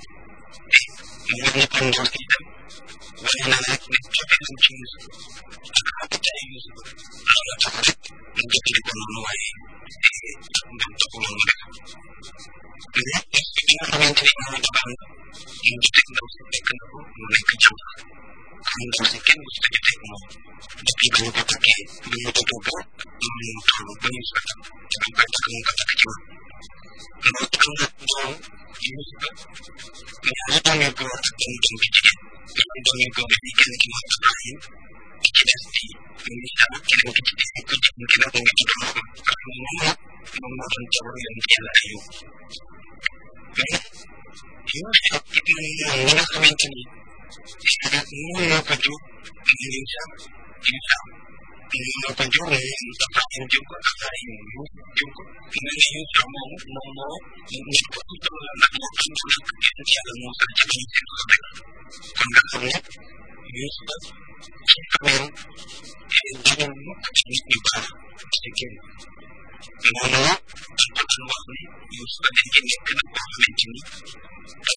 Mengapa pandang kita? Wahana mencoba mencium apa cahaya lalu cakap menjadi ekonomi bentuk ulang mereka. Ini kami terima ucapan menjadi mendapat mulai kejam. Kami bersekian sudah jadi umum. Tapi banyak kata ke banyak juga menuntut banyak sekali dalam kata kejam. Menurut kami jauh ini juga menurut kami buat dan bijikan. Menurut kami bijikan kimat lain kecedati. Misalnya kita kecedati kucing kita mungkin dulu karena membuat jauh yang dia layu. Ini itu menurut kami ini. Sangat mengapa juga Indonesia kita mengapa juga yang juga lain juga Indonesia mau mengikut itu melakukan kegiatan mudah jadi itu karena ini sebab kami jangan kecil juga sedikit mengenai tentang waktu yang sebagai ini kenapa ini